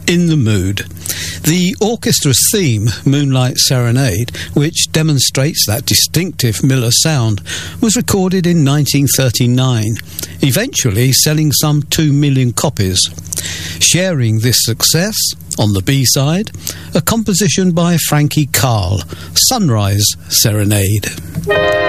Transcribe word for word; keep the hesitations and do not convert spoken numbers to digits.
In the Mood. The orchestra's theme, Moonlight Serenade, which demonstrates that distinctive Miller sound, was recorded in nineteen thirty-nine, eventually selling some two million copies. Sharing this success, on the B-side, a composition by Frankie Carl, Sunrise Serenade.